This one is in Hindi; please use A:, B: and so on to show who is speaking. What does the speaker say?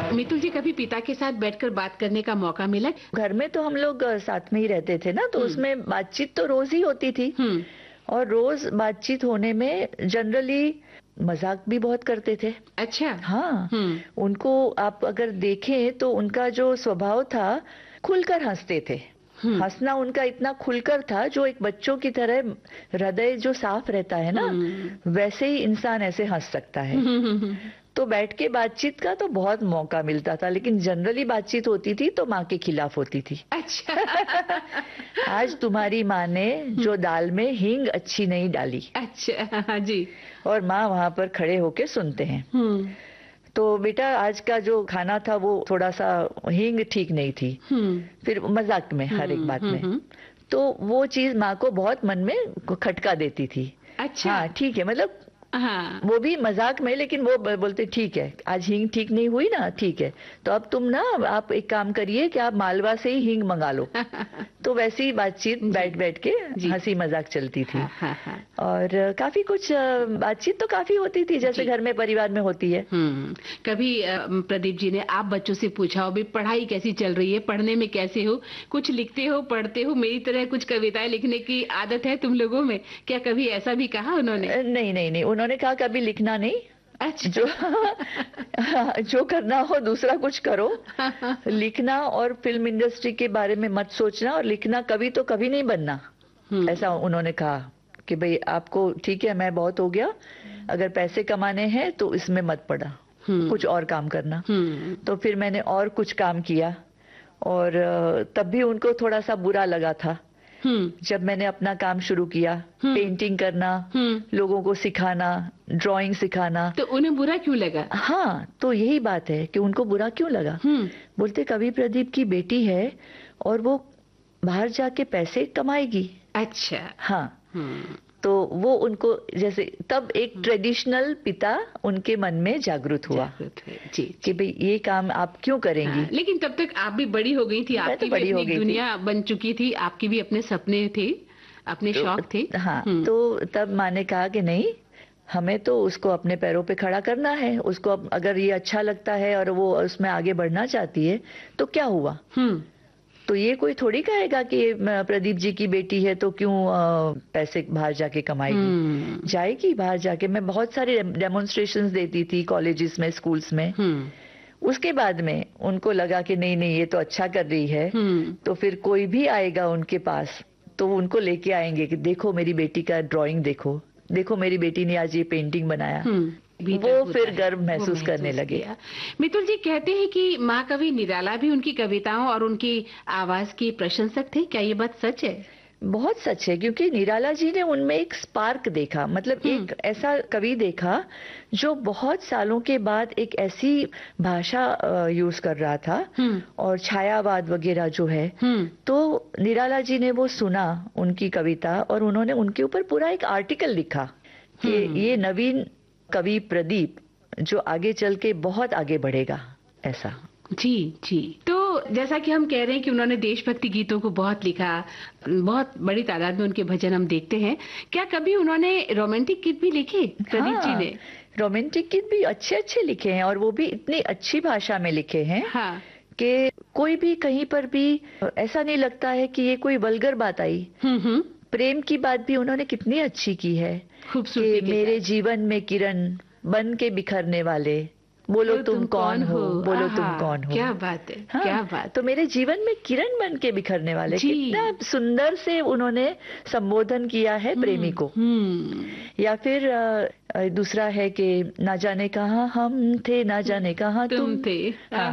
A: मितुल जी, कभी पिता के साथ बैठकर बात करने का मौका मिला?
B: घर में तो हम लोग साथ में ही रहते थे ना, तो उसमें बातचीत तो रोज ही होती थी।
A: हम्म।
B: और रोज बातचीत होने में जनरली मजाक भी बहुत करते थे।
A: अच्छा।
B: हाँ, उनको आप अगर देखें तो उनका जो स्वभाव था, खुलकर हंसते थे। हंसना उनका इतना खुलकर था, जो एक बच्चों की तरह हृदय जो साफ रहता है ना, वैसे ही इंसान ऐसे हंस सकता है। तो बैठ के बातचीत का तो बहुत मौका मिलता था, लेकिन जनरली बातचीत होती थी तो माँ के खिलाफ होती थी।
A: अच्छा।
B: आज तुम्हारी माँ ने जो दाल में हींग अच्छी नहीं डाली।
A: अच्छा, हाँ जी।
B: और माँ वहां पर खड़े होके सुनते हैं। तो बेटा, आज का जो खाना था वो थोड़ा सा हींग ठीक नहीं थी। फिर मजाक में हर एक बात में। तो वो चीज माँ को बहुत मन में खटका देती थी।
A: अच्छा।
B: हाँ ठीक है, मतलब
A: हाँ।
B: वो भी मजाक में, लेकिन वो बोलते ठीक है, आज हींग ठीक नहीं हुई ना, ठीक है, तो अब तुम ना, आप एक काम करिए कि आप मालवा से ही हींग मंगा लो। तो वैसी ही बातचीत बैठ बैठ के हंसी मजाक चलती थी। और काफी कुछ बातचीत तो काफी होती थी, जैसे घर में परिवार में होती है।
A: कभी प्रदीप जी ने आप बच्चों से पूछा हो, भाई पढ़ाई कैसी चल रही है, पढ़ने में कैसे हो, कुछ लिखते हो, पढ़ते हो, मेरी तरह कुछ कविताएं लिखने की आदत है तुम लोगों में, क्या कभी ऐसा भी कहा उन्होंने?
B: नहीं नहीं नहीं, उन्होंने कहा कभी लिखना नहीं।
A: अच्छा।
B: जो करना हो दूसरा कुछ करो, लिखना और फिल्म इंडस्ट्री के बारे में मत सोचना, और लिखना कभी तो कभी नहीं बनना। ऐसा उन्होंने कहा कि भाई आपको ठीक है, मैं बहुत हो गया, अगर पैसे कमाने हैं तो इसमें मत पड़ा, कुछ और काम करना। तो फिर मैंने और कुछ काम किया, और तब भी उनको थोड़ा सा बुरा लगा था जब मैंने अपना काम शुरू किया, पेंटिंग करना, लोगों को सिखाना, ड्राइंग सिखाना।
A: तो उन्हें बुरा क्यों लगा?
B: हाँ, तो यही बात है कि उनको बुरा क्यों लगा। बोलते कवि प्रदीप की बेटी है और वो बाहर जाके पैसे कमाएगी।
A: अच्छा।
B: हाँ। तो वो उनको जैसे तब एक ट्रेडिशनल पिता उनके मन में जागृत हुआ
A: जी,
B: कि भाई ये काम आप क्यों करेंगी।
A: लेकिन तब तक आप भी बड़ी हो गई थी, आपकी भी अपनी दुनिया बन चुकी थी, आपकी भी अपने सपने थे, अपने शौक थे।
B: हाँ, तो तब माँ ने कहा कि नहीं, हमें तो उसको अपने पैरों पे खड़ा करना है, उसको अगर ये अच्छा लगता है और वो उसमें आगे बढ़ना चाहती है तो क्या हुआ। तो ये कोई थोड़ी कहेगा कि प्रदीप जी की बेटी है तो क्यों पैसे बाहर जाके कमाएगी। जाएगी बाहर जाके। मैं बहुत सारे डेमोन्स्ट्रेशंस देती थी कॉलेजेस में, स्कूल्स में। उसके बाद में उनको लगा कि नहीं नहीं, ये तो अच्छा कर रही है। तो फिर कोई भी आएगा उनके पास तो उनको लेके आएंगे कि देखो मेरी बेटी का ड्राइंग, देखो देखो मेरी बेटी ने आज ये पेंटिंग बनाया। वो फिर गर्व महसूस करने लगे।
A: मितुल जी, कहते हैं कि माँ कवि निराला भी उनकी कविताओं और उनकी आवाज की प्रशंसक थे, क्या ये बात सच है?
B: बहुत सच है, क्योंकि निराला जी ने उनमें एक स्पार्क देखा, मतलब एक ऐसा कवि देखा जो बहुत सालों के बाद एक ऐसी भाषा यूज कर रहा था, और छायावाद वगैरह जो है। तो निराला जी ने वो सुना उनकी कविता, और उन्होंने उनके ऊपर पूरा एक आर्टिकल लिखा कि ये नवीन कवि प्रदीप जो आगे चल के बहुत आगे बढ़ेगा, ऐसा।
A: जी जी। तो जैसा कि हम कह रहे हैं कि उन्होंने देशभक्ति गीतों को बहुत लिखा, बहुत बड़ी तादाद में उनके भजन हम देखते हैं, क्या कभी उन्होंने रोमांटिक गीत भी लिखे प्रदीप जी ने?
B: रोमांटिक गीत भी अच्छे अच्छे लिखे हैं, और वो भी इतनी अच्छी भाषा में लिखे हैं कि कोई भी कहीं पर भी ऐसा नहीं लगता है कि ये कोई वल्गर बात आई। प्रेम की बात भी उन्होंने कितनी अच्छी की है कि मेरे जीवन में किरण बन के बिखरने वाले, बोलो तुम कौन हो, बोलो तुम कौन हो।
A: क्या बात है। हाँ, क्या बात।
B: तो मेरे जीवन में किरण बन के बिखरने वाले, कितना सुंदर से उन्होंने संबोधन किया है प्रेमी को। या फिर दूसरा है कि ना जाने कहाँ हम थे, ना जाने कहाँ तुम थे।